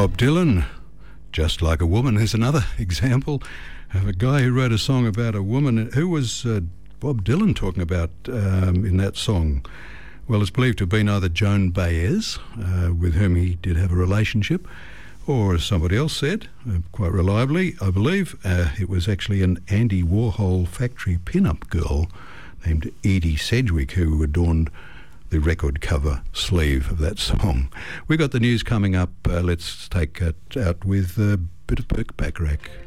Bob Dylan, Just Like a Woman, is another example of a guy who wrote a song about a woman. Who was Bob Dylan talking about in that song? Well, it's believed to have been either Joan Baez, with whom he did have a relationship, or as somebody else said, quite reliably, I believe, it was actually an Andy Warhol factory pin-up girl named Edie Sedgwick who adorned the record cover sleeve of that song. We've got the news coming up. Let's take it out with a bit of Burt Bacharach.